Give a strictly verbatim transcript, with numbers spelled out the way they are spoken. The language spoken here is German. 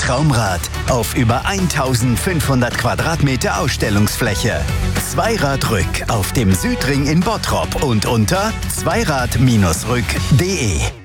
Traumrad auf über eintausendfünfhundert Quadratmeter Ausstellungsfläche. Zweirad Rück auf dem Südring in Bottrop und unter zweirad Bindestrich rück punkt de.